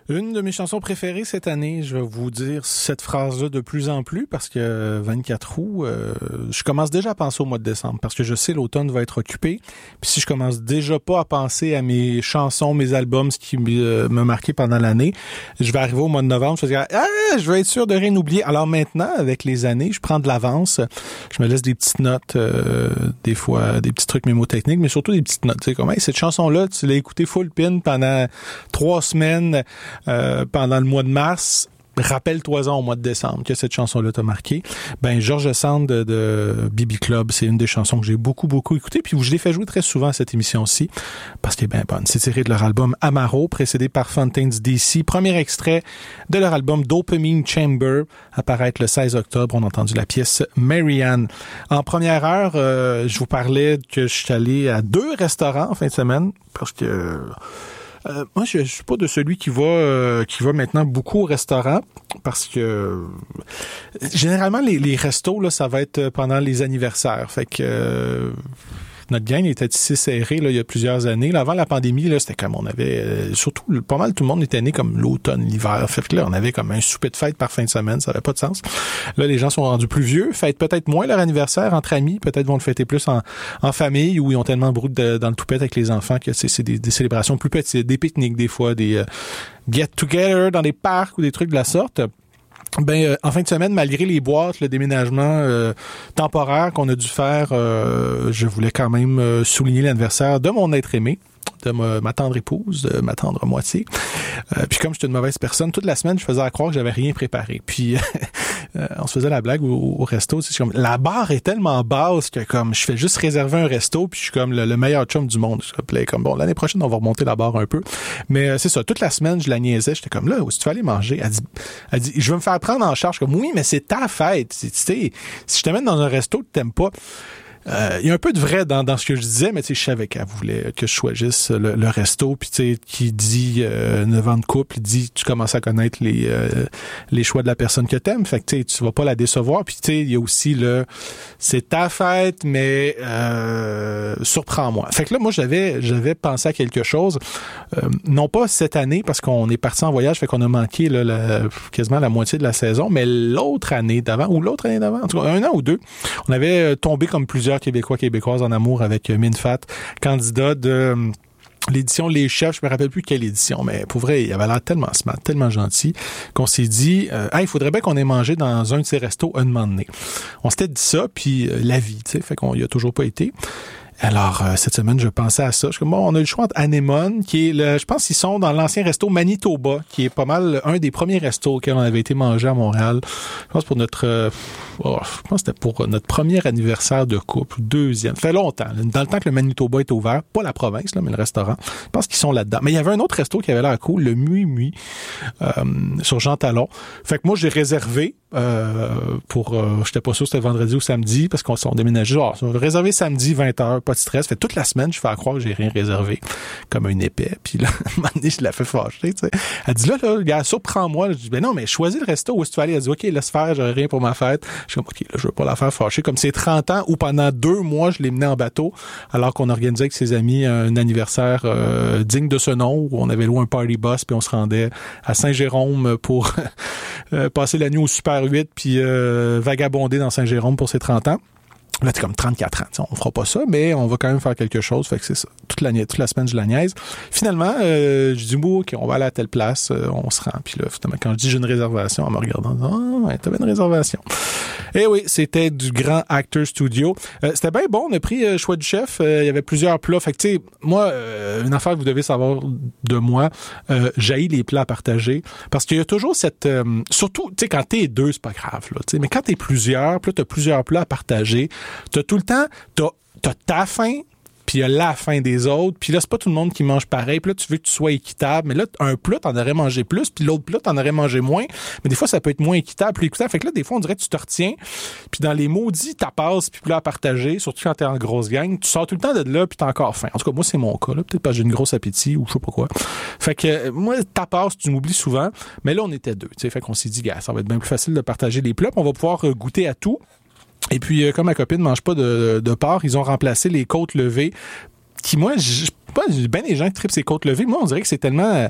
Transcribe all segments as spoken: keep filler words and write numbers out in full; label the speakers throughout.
Speaker 1: Une de mes chansons préférées cette année, je vais vous dire cette phrase-là de plus en plus parce que vingt-quatre août, euh, je commence déjà à penser au mois de décembre parce que je sais l'automne va être occupé. Puis si je commence déjà pas à penser à mes chansons, mes albums, ce qui euh, m'a marqué pendant l'année, je vais arriver au mois de novembre, je vais dire ah, je vais être sûr de rien oublier. Alors maintenant, avec les années, je prends de l'avance, je me laisse des petites notes, euh, des fois des petits trucs mémotechniques, mais surtout des petites notes. Tu sais, comme hey, cette chanson-là, tu l'as écoutée full pin pendant trois semaines. Euh, pendant le mois de mars, rappelle-toi-en au mois de décembre que cette chanson-là t'a marqué. Ben, George Sand de, de B B Club, c'est une des chansons que j'ai beaucoup, beaucoup écoutées, puis je l'ai fait jouer très souvent à cette émission-ci, parce qu'elle est bien bonne. C'est tiré de leur album Amaro, précédé par Fontaines D C. Premier extrait de leur album Dopamine Chamber, apparaître le seize octobre. On a entendu la pièce Marianne. En première heure, euh, je vous parlais que je suis allé à deux restaurants en fin de semaine, parce que... Euh, moi, je, je suis pas de celui qui va euh, qui va maintenant beaucoup au restaurant parce que euh, généralement les, les restos là, ça va être pendant les anniversaires. Fait que euh, notre gang était ici serré là, il y a plusieurs années. Là, avant la pandémie, là, c'était comme on avait euh, surtout pas mal tout le monde était né comme l'automne, l'hiver. Fait que là, on avait comme un souper de fête par fin de semaine, ça avait pas de sens. Là, les gens sont rendus plus vieux, fêtent peut-être moins leur anniversaire entre amis, peut-être vont le fêter plus en, en famille où ils ont tellement brûlé de, dans le toupette avec les enfants que c'est, c'est des, des célébrations plus petites, des pique-niques des fois, des euh, get-together dans des parcs ou des trucs de la sorte. Ben euh, en fin de semaine, malgré les boîtes, le déménagement euh, temporaire qu'on a dû faire, euh, je voulais quand même euh, souligner l'anniversaire de mon être aimé, de ma, ma tendre épouse, de ma tendre moitié. Euh, puis comme j'étais une mauvaise personne, toute la semaine, je faisais à croire que j'avais rien préparé. Puis euh, on se faisait la blague au, au resto. C'est comme la barre est tellement basse que comme je fais juste réserver un resto, puis je suis comme le, le meilleur chum du monde. Je suis comme bon, l'année prochaine on va remonter la barre un peu. Mais euh, c'est ça, toute la semaine je la niaisais. J'étais comme là, où est-ce que tu vas aller manger? Elle dit, elle dit, je veux me faire prendre en charge. Comme oui, mais c'est ta fête. Tu sais, si je te mène dans un resto que t'aimes pas. Il euh, y a un peu de vrai dans, dans ce que je disais, mais tu sais, je savais qu'elle voulait que je choisisse le, le resto, puis tu sais, qui dit euh, neuf ans de couple, il dit tu commences à connaître les euh, les choix de la personne que t'aimes, fait que tu sais, tu vas pas la décevoir, puis tu sais, il y a aussi le c'est ta fête, mais euh, surprends-moi. Fait que là, moi, j'avais j'avais pensé à quelque chose, euh, non pas cette année parce qu'on est parti en voyage, fait qu'on a manqué là, la, quasiment la moitié de la saison, mais l'autre année d'avant ou l'autre année d'avant, en tout cas un an ou deux, on avait tombé comme plusieurs Québécois, Québécoises en amour avec Minfat, candidat de l'édition Les Chefs. Je me rappelle plus quelle édition, mais pour vrai, il avait l'air tellement smart, tellement gentil, qu'on s'est dit, euh, ah, il faudrait bien qu'on ait mangé dans un de ces restos un moment donné. On s'était dit ça, puis euh, la vie, tu sais, fait qu'on y a toujours pas été. Alors, euh, cette semaine, je pensais à ça. Je suis comme, bon, on a le choix entre Anémone, qui est, le, je pense qu'ils sont dans l'ancien resto Manitoba, qui est pas mal un des premiers restos auxquels on avait été mangé à Montréal. Je pense pour notre, euh, oh, je pense que c'était pour notre premier anniversaire de couple, deuxième. Ça fait longtemps, dans le temps que le Manitoba était ouvert, pas la province, là, mais le restaurant. Je pense qu'ils sont là-dedans. Mais il y avait un autre resto qui avait l'air cool, le Mui Mui, euh, sur Jean Talon. Fait que moi, j'ai réservé, euh, pour, euh, j'étais pas sûr si c'était vendredi ou samedi, parce qu'on s'est déménagé, genre, réservé samedi, vingt heures, pas de stress. Fait toute la semaine, je fais à croire que j'ai rien réservé, comme un épais. Puis là, à un moment donné, je la fais fâcher, tu sais. Elle dit, là, là, gars, surprends-moi. Je dis, ben non, mais choisis le resto où est-ce que tu vas aller. Elle dit, OK, laisse faire, j'aurai rien pour ma fête. Je dis, OK, là, je veux pas la faire fâcher. Comme c'est trente ans où pendant deux mois, je l'ai mené en bateau, alors qu'on organisait avec ses amis un anniversaire euh, digne de ce nom, où on avait loué un party bus, puis on se rendait à Saint-Jérôme pour euh, passer la nuit au Super huit, puis euh, vagabonder dans Saint-Jérôme pour ses trente ans. Là, t'es comme trente-quatre ans. T'sais, on fera pas ça, mais on va quand même faire quelque chose. Fait que c'est ça. Toute la, toute la semaine, je la niaise. Finalement, euh, je dis, bon, OK, on va aller à telle place, euh, on se rend. Puis là, finalement, quand je dis j'ai une réservation, en me regardant, ah, oh, ouais, t'avais une réservation. Eh oui, c'était du Grand Acteur Studio. Euh, c'était bien bon. On a pris euh, choix du chef. Euh, il y avait plusieurs plats. Fait que, tu sais, moi, euh, une affaire que vous devez savoir de moi, euh, j'haïs les plats à partager. Parce qu'il y a toujours cette... Euh, surtout, tu sais, quand t'es deux, c'est pas grave, là. Tu sais, mais quand t'es plusieurs, puis là, t'as plusieurs plats à partager, t'as tout le temps... T'as, t'as ta faim, puis il y a la faim des autres, puis là, c'est pas tout le monde qui mange pareil, puis là, tu veux que tu sois équitable, mais là, un plat, t'en aurais mangé plus, puis l'autre plat, t'en aurais mangé moins, mais des fois, ça peut être moins équitable, plus équitable, fait que là, des fois, on dirait que tu te retiens, puis dans les maudits tapas, puis plats à partager, surtout quand t'es en grosse gang, tu sors tout le temps de là, puis t'as encore faim. En tout cas, moi, c'est mon cas, là, peut-être parce que j'ai une grosse appétit, ou je sais pas quoi. Fait que, moi, tapas, tu m'oublies souvent, mais là, on était deux, tu sais, fait qu'on s'est dit, gars, ça va être bien plus facile de partager les plats, puis on va pouvoir goûter à tout. Et puis, euh, comme ma copine ne mange pas de, de porc, ils ont remplacé les côtes levées qui, moi, je pas bien des gens qui trippent ces côtes levées. Moi, on dirait que c'est tellement... Euh,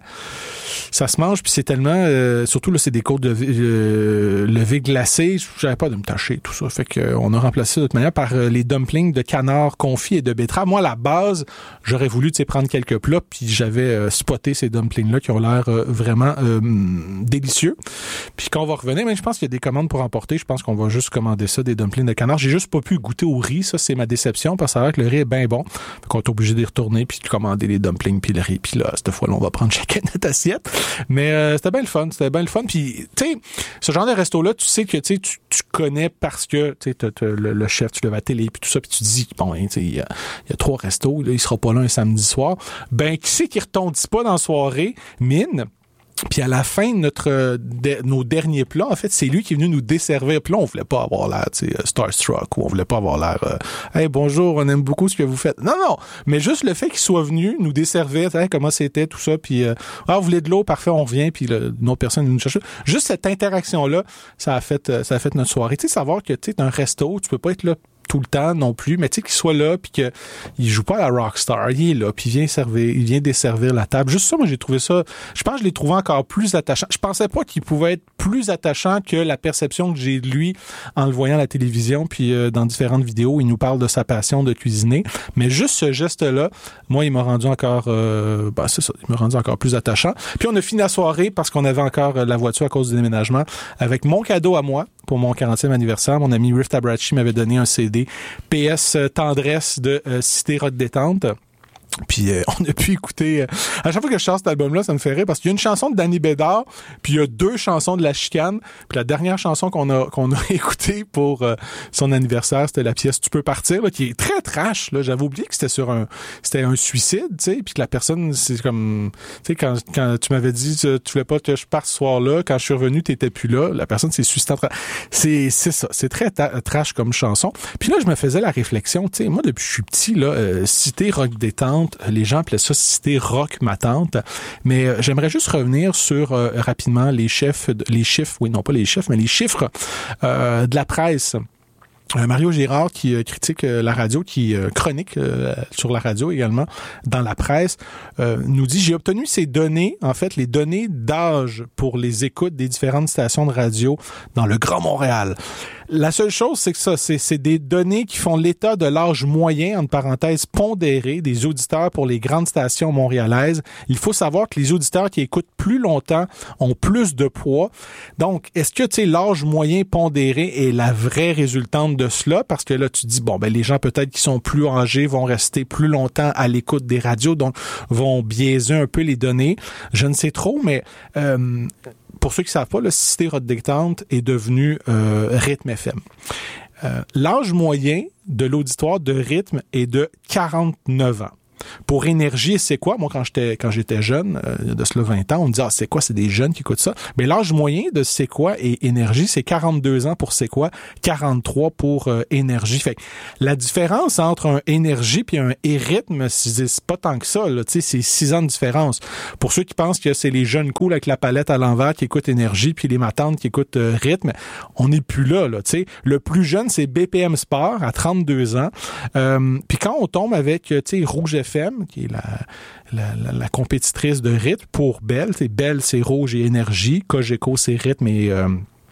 Speaker 1: ça se mange, puis c'est tellement... Euh, surtout, là, c'est des côtes de, euh, levées glacées. J'avais pas de me tâcher, tout ça. Fait qu'on a remplacé de toute manière par euh, les dumplings de canard confit et de betterave. Moi, à la base, j'aurais voulu, tu sais, prendre quelques plats, puis j'avais euh, spoté ces dumplings-là qui ont l'air euh, vraiment euh, délicieux. Puis quand on va revenir, mais je pense qu'il y a des commandes pour emporter. Je pense qu'on va juste commander ça, des dumplings de canard. J'ai juste pas pu goûter au riz. Ça, c'est ma déception, parce que ça a l'air que le riz est bien bon. Fait qu'on est obligé d'y retourner, puis commander les dumplings puis le riz, puis là, cette fois-là, on va prendre chacun notre assiette. Mais euh, c'était bien le fun, c'était bien le fun. Puis, tu sais, ce genre de resto-là, tu sais que tu tu connais parce que tu sais, le, le chef, tu le vois à la télé, puis tout ça, puis tu te dis, bon, tu sais, il y a, y a trois restos, là, il sera pas là un samedi soir. Ben, qui c'est qui retondit pas dans la soirée? Mine. Puis à la fin de notre de, nos derniers plats, en fait, c'est lui qui est venu nous desservir. Puis là, on voulait pas avoir l'air, tu sais, starstruck, ou on voulait pas avoir l'air euh, hey, bonjour, on aime beaucoup ce que vous faites. Non, non, mais juste le fait qu'il soit venu nous desservir, hey, comment c'était, tout ça, puis euh, ah, vous voulez de l'eau, parfait, on revient, puis une autre personne nous cherche. Juste cette interaction-là, ça a fait ça a fait notre soirée. Tu sais, savoir que tu sais, un resto, tu peux pas être là tout le temps non plus, mais tu sais qu'il soit là puis que il joue pas à la rockstar, il est là puis il vient servir, il vient desservir la table. Juste ça, moi j'ai trouvé ça, je pense que je l'ai trouvé encore plus attachant. Je pensais pas qu'il pouvait être plus attachant que la perception que j'ai de lui en le voyant à la télévision puis euh, dans différentes vidéos, il nous parle de sa passion de cuisiner, mais juste ce geste-là, moi il m'a rendu encore euh, ben c'est ça, il m'a rendu encore plus attachant. Puis on a fini la soirée parce qu'on avait encore euh, la voiture à cause du déménagement avec mon cadeau à moi pour mon quarantième anniversaire. Mon ami Riff Tabrachi m'avait donné un C D P S Tendresse de euh, Cité Rock Détente. Puis euh, on a pu écouter... Euh, à chaque fois que je chante cet album-là, ça me fait rire parce qu'il y a une chanson de Danny Bédard, puis il y a deux chansons de La Chicane. Puis la dernière chanson qu'on a qu'on a écoutée pour euh, son anniversaire, c'était la pièce Tu peux partir, là, qui est très trash. Là, j'avais oublié que c'était sur un c'était un suicide, tu sais, puis que la personne, c'est comme... Tu sais, quand, quand tu m'avais dit tu voulais pas que je parte ce soir-là, quand je suis revenu, t'étais plus là, la personne s'est suicidée. C'est, c'est ça, c'est très ta- trash comme chanson. Puis là, je me faisais la réflexion, tu sais, moi, depuis que je suis petit, là, euh, Cité Rock Détente, les gens appelaient ça Cité Rock ma tante, mais euh, j'aimerais juste revenir sur euh, rapidement les chefs, les chiffres, oui non pas les chiffres, mais les chiffres euh, de la presse. Euh, Mario Girard qui euh, critique euh, la radio, qui euh, chronique euh, sur la radio également dans la presse, euh, nous dit « J'ai obtenu ces données, en fait, les données d'âge pour les écoutes des différentes stations de radio dans le Grand Montréal. » La seule chose, c'est que ça, c'est, c'est des données qui font l'état de l'âge moyen, entre parenthèses, pondéré des auditeurs pour les grandes stations montréalaises. Il faut savoir que les auditeurs qui écoutent plus longtemps ont plus de poids. Donc, est-ce que, tu sais, l'âge moyen pondéré est la vraie résultante de cela? Parce que là, tu dis, bon, ben, les gens peut-être qui sont plus âgés vont rester plus longtemps à l'écoute des radios, donc vont biaiser un peu les données. Je ne sais trop, mais... Euh, pour ceux qui ne savent pas, le Cité Rock Détente est devenu euh, Rythme F M. Euh, l'âge moyen de l'auditoire de Rythme est de quarante-neuf ans. Pour Énergie, c'est quoi? Moi, quand j'étais quand j'étais jeune, euh, de cela vingt ans, on me disait, ah, c'est quoi? C'est des jeunes qui écoutent ça. Mais l'âge moyen de C'est quoi et Énergie, c'est quarante-deux ans pour C'est quoi, quarante-trois pour euh, Énergie. Fait que la différence entre un Énergie puis un et Rythme, c'est, c'est pas tant que ça, là. Tu sais, c'est six ans de différence. Pour ceux qui pensent que c'est les jeunes cool avec la palette à l'envers qui écoutent Énergie puis les matantes qui écoutent euh, Rythme, on n'est plus là, là. Tu sais, le plus jeune, c'est B P M Sport à trente-deux ans. Euh, puis quand on tombe avec, tu sais, Rouge F M, qui est la, la, la, la compétitrice de Rythme pour Belle. C'est Belle, c'est Rouge et Énergie. Cogeco, c'est Rythme et... Euh,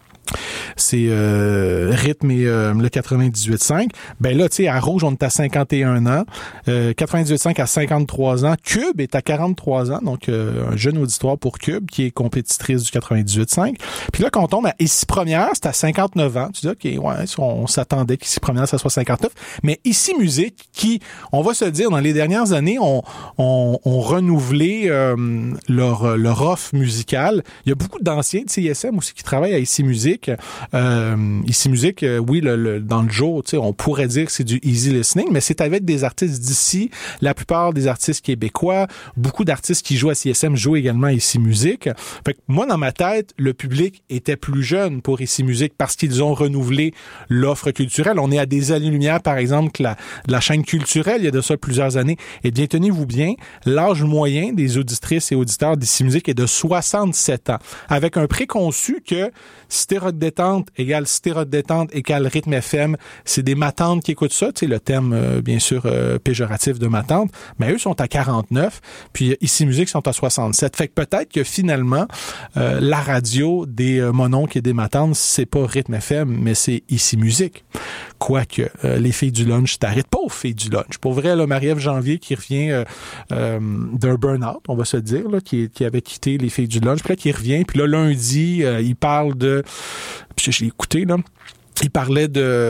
Speaker 1: c'est euh, Rythme et euh, le quatre-vingt-dix-huit cinq. Ben là, tu sais, à Rouge, on est à cinquante et un ans. Euh, quatre-vingt-dix-huit cinq à cinquante-trois ans. Cube est à quarante-trois ans, donc euh, un jeune auditoire pour Cube, qui est compétitrice du quatre-vingt-dix-huit cinq. Puis là, quand on tombe à Ici Première, c'est à cinquante-neuf ans. Tu dis, OK, ouais, on, on s'attendait qu'Ici Première, ça soit cinquante-neuf. Mais Ici Musique, qui, on va se dire, dans les dernières années, ont on, on renouvelé euh, leur, leur offre musicale. Il y a beaucoup d'anciens de C I S M aussi qui travaillent à Ici Musique. Euh, Ici Musique, euh, oui, le, le, dans le jour, tu sais, on pourrait dire que c'est du easy listening, mais c'est avec des artistes d'ici, la plupart des artistes québécois, beaucoup d'artistes qui jouent à C I S M jouent également à Ici Musique. Fait que moi, dans ma tête, le public était plus jeune pour Ici Musique parce qu'ils ont renouvelé l'offre culturelle. On est à des années-lumière, par exemple, que la, la chaîne culturelle, il y a de ça plusieurs années. Et bien, tenez-vous bien, l'âge moyen des auditrices et auditeurs d'Ici Musique est de soixante-sept ans, avec un préconçu que Cité Stéroc détente égale Stéroc détente égale rythme F M. C'est des matantes qui écoutent ça, tu sais, le thème, euh, bien sûr, euh, péjoratif de matante. Mais eux sont à quarante-neuf, puis Ici Musique sont à soixante-sept. Fait que peut-être que finalement, euh, la radio des euh, mononcles et des matantes, c'est pas rythme F M, mais c'est Ici Musique. Quoique, euh, les filles du lunch, t'arrêtes pas aux filles du lunch. Pour vrai, là, Marie-Ève Janvier qui revient euh, euh, d'un burn-out, on va se dire, là, qui, qui avait quitté les filles du lunch, puis là, qui revient, puis là, lundi, euh, il parle de... Puis j'ai écouté, là... Il parlait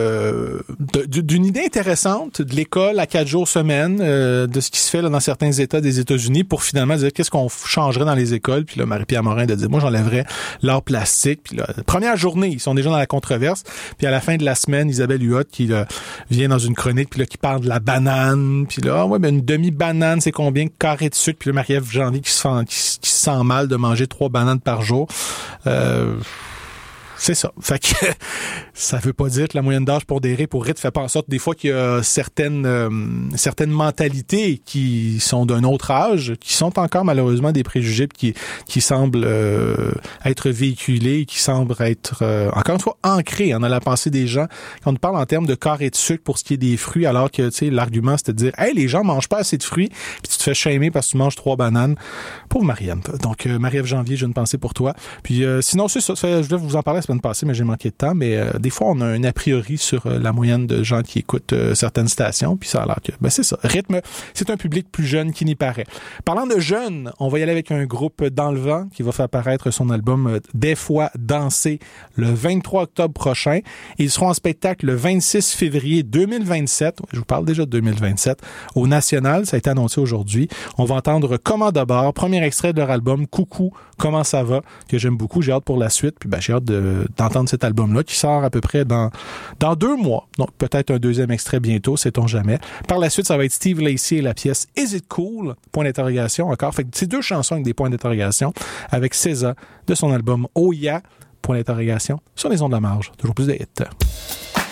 Speaker 1: de, de d'une idée intéressante de l'école à quatre jours semaine, euh, de ce qui se fait là, dans certains États des États-Unis pour finalement dire qu'est-ce qu'on changerait dans les écoles. Puis là, Marie-Pierre Morin de dire, moi, j'enlèverais l'art plastique. Puis là, première journée, ils sont déjà dans la controverse. Puis à la fin de la semaine, Isabelle Huot qui là, vient dans une chronique, puis là, qui parle de la banane. Puis là, ah ouais, ben une demi-banane, c'est combien de carrés de sucre? Puis là, Marie-Ève Janvier qui se, sent, qui, qui se sent mal de manger trois bananes par jour. Euh... C'est ça. Fait que ça veut pas dire que la moyenne d'âge pour des ré pour rythme fait pas en sorte des fois qu'il y a certaines euh, certaines mentalités qui sont d'un autre âge, qui sont encore malheureusement des préjugés qui qui semblent euh, être véhiculés, qui semblent être euh, encore une fois ancrés dans la pensée des gens. Quand on parle en termes de carré de sucre pour ce qui est des fruits, alors que tu sais l'argument c'est de dire hey les gens mangent pas assez de fruits, puis tu te fais shamer parce que tu manges trois bananes. Pauvre Marianne. Donc euh, Marie-Ève Janvier, j'ai une pensée pour toi. Puis euh, sinon c'est ça, je voulais vous en parler la semaine passée, mais j'ai manqué de temps. Mais euh, des fois, on a un a priori sur euh, la moyenne de gens qui écoutent euh, certaines stations, puis ça a l'air que, ben c'est ça. Rythme, c'est un public plus jeune qui n'y paraît. Parlant de jeunes, on va y aller avec un groupe Dans le vent qui va faire paraître son album euh, Des fois danser le vingt-trois octobre prochain. Ils seront en spectacle le vingt-six février deux mille vingt-sept. Je vous parle déjà de deux mille vingt-sept. Au National, ça a été annoncé aujourd'hui. On va entendre Comment d'abord, premier extrait de leur album Coucou, comment ça va, que j'aime beaucoup. J'ai hâte pour la suite, puis ben j'ai hâte de, d'entendre cet album-là qui sort à peu près dans dans deux mois. Donc peut-être un deuxième extrait bientôt, sait-on jamais. Par la suite, ça va être Steve Lacy et la pièce Is It Cool? Point d'interrogation encore. Fait que c'est deux chansons avec des points d'interrogation avec César de son album Oh Yeah! Point d'interrogation sur les ondes de la marge. Toujours plus de hits.